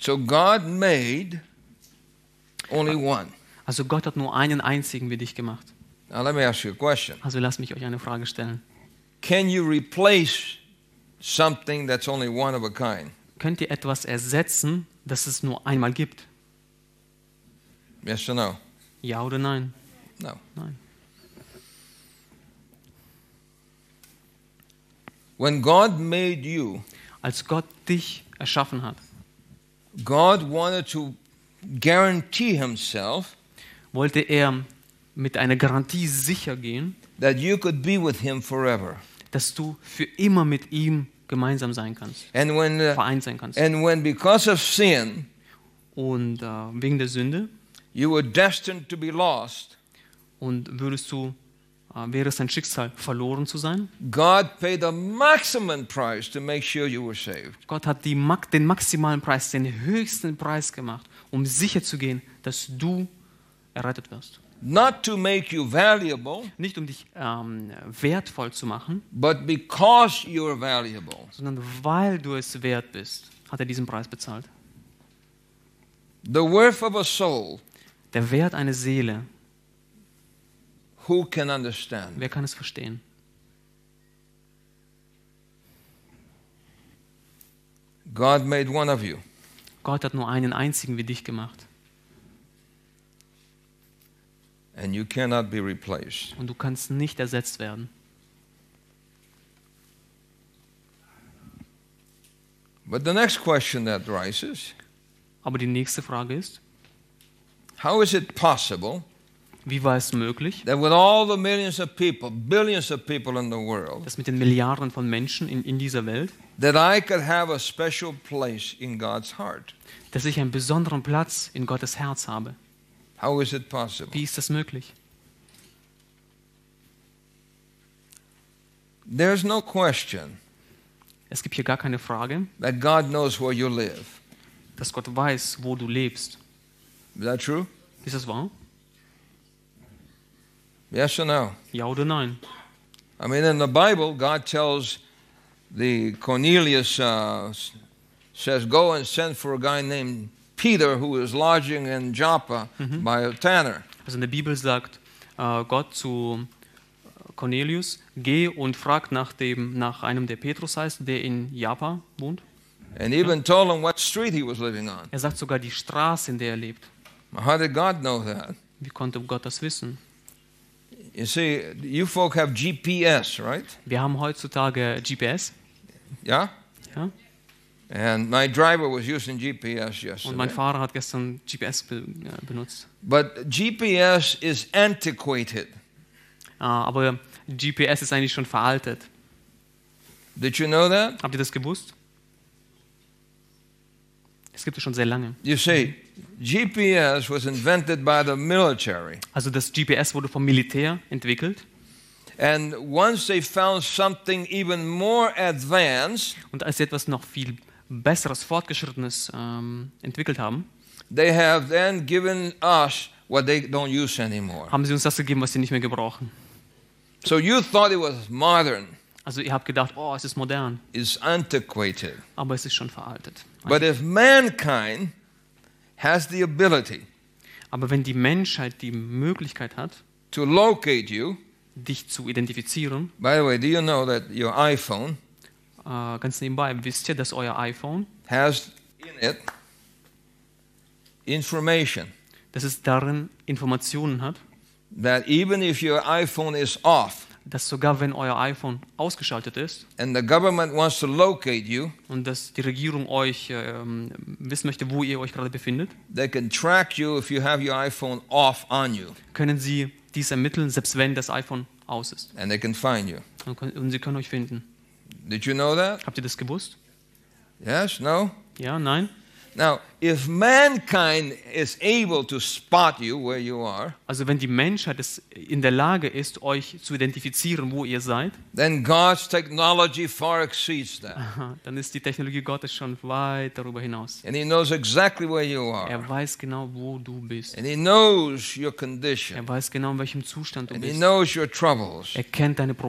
So God made only one. Also Gott hat nur einen einzigen wie dich gemacht. Now let me ask you a question. Also lasst mich euch eine Frage stellen. Can you replace something that's only one of a kind? Könnt ihr etwas ersetzen, das es nur einmal gibt? Yes or no? Ja oder nein? No. Nein. When God made you, Als Gott dich erschaffen hat, God wanted to guarantee himself wollte er mit einer Garantie sicher gehen, that you could be with him forever. dass du für immer mit ihm gemeinsam sein kannst, And vereint sein kannst. when because of sin, Und wegen der Sünde you were destined to be lost, und wäre es dein Schicksal, verloren zu sein. God paid the maximum price to make sure you were saved. Gott hat den maximalen Preis, den höchsten Preis gemacht, um sicher zu gehen, dass du errettet wirst. Not to make you valuable, Nicht um dich wertvoll zu machen, but because you are valuable. sondern weil du es wert bist, hat er diesen Preis bezahlt. The worth of a soul, Der Wert einer Seele, who can understand? wer kann es verstehen? God made one of you. Gott hat nur einen einzigen wie dich gemacht. And you cannot be replaced. Und du kannst nicht ersetzt werden. But the next question that rises, Aber die nächste Frage ist, how is it possible wie war es möglich, that with all the millions of people, billions of people in the world, dass mit den Milliarden von Menschen in dieser Welt, that I could have a special place in God's heart? dass ich einen besonderen Platz in Gottes Herz habe? How is it possible? Wie ist das möglich? There's no question Es gibt hier gar keine Frage, that God knows where you live. dass Gott weiß, wo du lebst. Is that true? Ist das wahr? Yes or no? Ja oder nein? I mean, in the Bible, God tells the Cornelius, says, go and send for a guy named Peter who is lodging in Joppa by a tanner. Also in der Bibel sagt Gott zu Cornelius, geh und frag nach einem, der Petrus heißt, der in Joppa wohnt. And even told him what street he was living on. Er sagt sogar die Straße, in der er lebt. How did God know that? Wie konnte Gott das wissen? You see, you folk have GPS, right? Wir haben heutzutage GPS. Yeah? Ja? And my driver was using GPS Und mein yesterday. Fahrer hat gestern GPS benutzt. But GPS is antiquated. Aber GPS ist eigentlich schon veraltet. Did you know that? Habt ihr das gewusst? Es gibt es schon sehr lange. You see, GPS was invented by the military. Also das GPS wurde vom Militär entwickelt. And once they found something even more advanced, Und als sie etwas noch viel Besseres, Fortgeschrittenes entwickelt haben, they have then given us what they don't use anymore. haben sie uns das gegeben, was sie nicht mehr gebrauchen. So you thought it was modern. Also ihr habt gedacht, oh, es ist modern, It's antiquated. aber es ist schon veraltet. But if mankind has the ability Aber wenn die Menschheit die Möglichkeit hat, to locate you, dich zu identifizieren, by the way, do you know that your iPhone ganz nebenbei, wisst ihr, dass euer iPhone, has in it information dass es darin Informationen hat, that even if your iPhone is off dass sogar wenn euer iPhone ausgeschaltet ist and the government wants to locate you, und dass die Regierung euch wissen möchte, wo ihr euch gerade befindet, they can track you if you have your iPhone off on you, können sie dies ermitteln, selbst wenn das iPhone aus ist. and they can find you. Und sie können euch finden. Did you know that? Habt ihr das gewusst? Yes? No? Ja, nein? Now, if mankind is able to spot you where you are, Also wenn die Menschheit in der Lage ist, euch zu identifizieren, wo ihr seid, then God's technology far exceeds that. dann ist die Technologie Gottes schon weit darüber hinaus. And He knows exactly where you are. Er weiß genau, wo du bist. And He knows your condition. Er weiß genau, in welchem Zustand du And He bist. knows your troubles. Er kennt deine